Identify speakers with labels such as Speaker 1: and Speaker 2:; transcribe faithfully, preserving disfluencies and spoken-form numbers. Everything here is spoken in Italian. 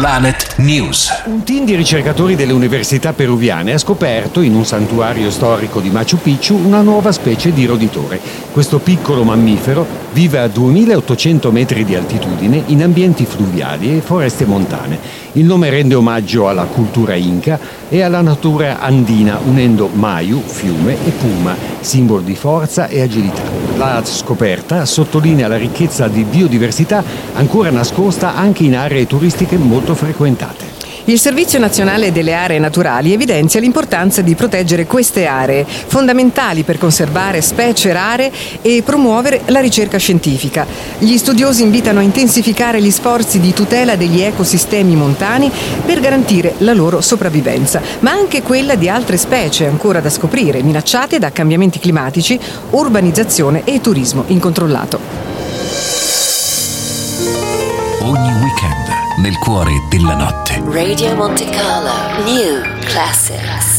Speaker 1: Planet News.
Speaker 2: Un team di ricercatori delle università peruviane ha scoperto, in un santuario storico di Machu Picchu, una nuova specie di roditore. Questo piccolo mammifero vive a duemilaottocento metri di altitudine in ambienti fluviali e foreste montane. Il nome rende omaggio alla cultura inca e alla natura andina, unendo Mayu, fiume, e Puma, simbolo di forza e agilità. La scoperta sottolinea la ricchezza di biodiversità ancora nascosta anche in aree turistiche molto frequentate.
Speaker 3: Il Servizio Nazionale delle Aree Naturali evidenzia l'importanza di proteggere queste aree, fondamentali per conservare specie rare e promuovere la ricerca scientifica. Gli studiosi invitano a intensificare gli sforzi di tutela degli ecosistemi montani per garantire la loro sopravvivenza, ma anche quella di altre specie ancora da scoprire, minacciate da cambiamenti climatici, urbanizzazione e turismo incontrollato.
Speaker 1: Ogni weekend nel cuore della notte.
Speaker 4: Radio Monte Carlo New Classics.